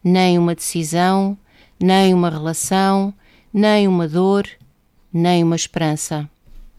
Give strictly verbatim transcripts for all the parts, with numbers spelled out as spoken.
nem uma decisão, nem uma relação, nem uma dor, nem uma esperança.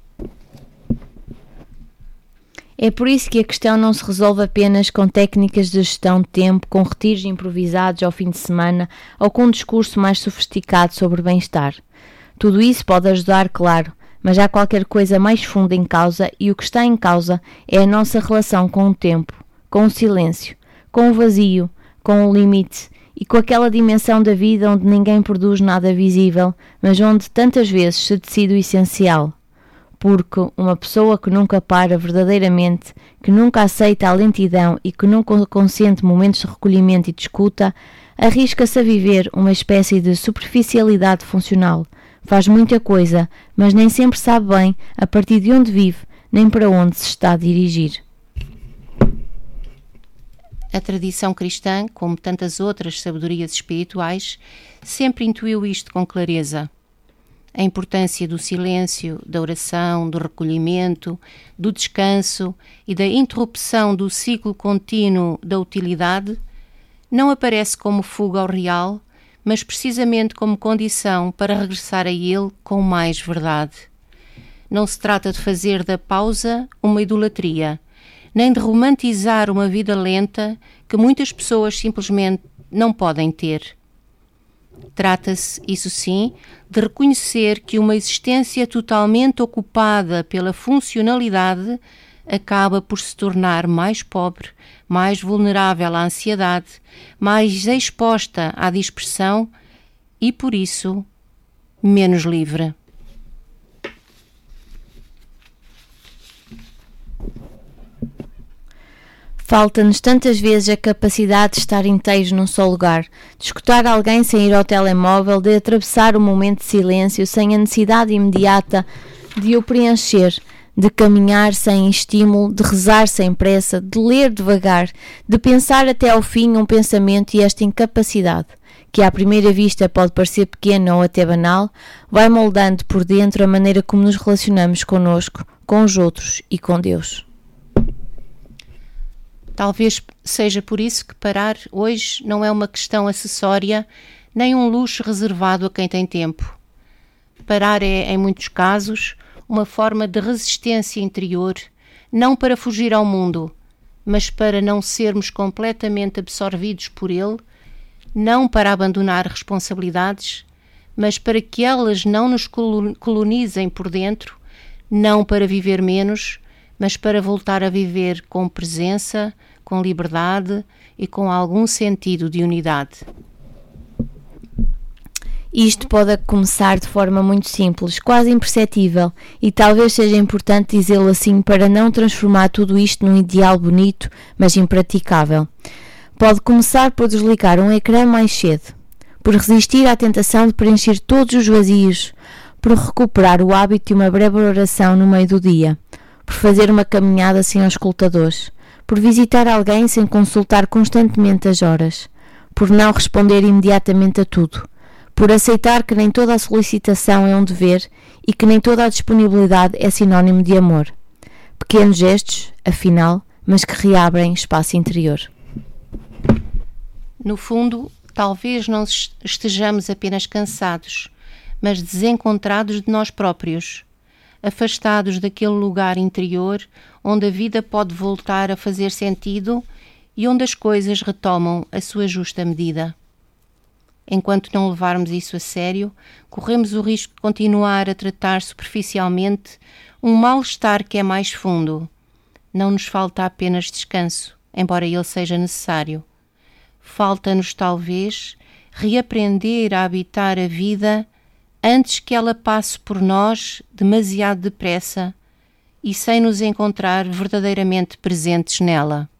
É por isso que a questão não se resolve apenas com técnicas de gestão de tempo, com retiros improvisados ao fim de semana ou com um discurso mais sofisticado sobre bem-estar. Tudo isso pode ajudar, claro, mas há qualquer coisa mais funda em causa e o que está em causa é a nossa relação com o tempo, com o silêncio, com o vazio, com o limite e com aquela dimensão da vida onde ninguém produz nada visível, mas onde tantas vezes se decide o essencial. Porque uma pessoa que nunca para verdadeiramente, que nunca aceita a lentidão e que nunca consente momentos de recolhimento e de escuta, arrisca-se a viver uma espécie de superficialidade funcional. Faz muita coisa, mas nem sempre sabe bem a partir de onde vive, nem para onde se está a dirigir. A tradição cristã, como tantas outras sabedorias espirituais, sempre intuiu isto com clareza. A importância do silêncio, da oração, do recolhimento, do descanso e da interrupção do ciclo contínuo da utilidade não aparece como fuga ao real, mas precisamente como condição para regressar a ele com mais verdade. Não se trata de fazer da pausa uma idolatria, nem de romantizar uma vida lenta que muitas pessoas simplesmente não podem ter. Trata-se, isso sim, de reconhecer que uma existência totalmente ocupada pela funcionalidade acaba por se tornar mais pobre, mais vulnerável à ansiedade, mais exposta à dispersão e, por isso, menos livre. Falta-nos tantas vezes a capacidade de estar inteiros num só lugar, de escutar alguém sem ir ao telemóvel, de atravessar um momento de silêncio sem a necessidade imediata de o preencher, de caminhar sem estímulo, de rezar sem pressa, de ler devagar, de pensar até ao fim um pensamento e esta incapacidade, que à primeira vista pode parecer pequena ou até banal, vai moldando por dentro a maneira como nos relacionamos connosco, com os outros e com Deus. Talvez seja por isso que parar hoje não é uma questão acessória, nem um luxo reservado a quem tem tempo. Parar é, em muitos casos, uma forma de resistência interior, não para fugir ao mundo, mas para não sermos completamente absorvidos por ele, não para abandonar responsabilidades, mas para que elas não nos colonizem por dentro, não para viver menos, mas para voltar a viver com presença, com liberdade e com algum sentido de unidade. Isto pode começar de forma muito simples, quase imperceptível, e talvez seja importante dizê-lo assim para não transformar tudo isto num ideal bonito, mas impraticável. Pode começar por desligar um ecrã mais cedo, por resistir à tentação de preencher todos os vazios, por recuperar o hábito de uma breve oração no meio do dia, por fazer uma caminhada sem auscultadores, por visitar alguém sem consultar constantemente as horas, por não responder imediatamente a tudo, por aceitar que nem toda a solicitação é um dever e que nem toda a disponibilidade é sinónimo de amor. Pequenos gestos, afinal, mas que reabrem espaço interior. No fundo, talvez não estejamos apenas cansados, mas desencontrados de nós próprios, afastados daquele lugar interior onde a vida pode voltar a fazer sentido e onde as coisas retomam a sua justa medida. Enquanto não levarmos isso a sério, corremos o risco de continuar a tratar superficialmente um mal-estar que é mais fundo. Não nos falta apenas descanso, embora ele seja necessário. Falta-nos, talvez, reaprender a habitar a vida antes que ela passe por nós demasiado depressa e sem nos encontrar verdadeiramente presentes nela.